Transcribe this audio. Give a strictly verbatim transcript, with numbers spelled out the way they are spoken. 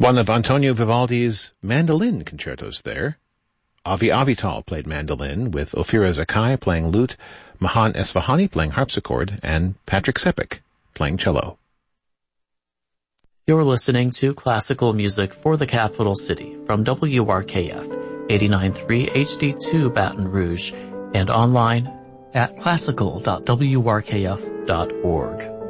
One of Antonio Vivaldi's mandolin concertos there. Avi Avital played mandolin, with Ophira Zakai playing lute, Mahan Esfahani playing harpsichord, and Patrick Sepik playing cello. You're listening to classical music for the capital city from W R K F, eighty-nine point three H D two Baton Rouge, and online at classical dot w r k f dot org.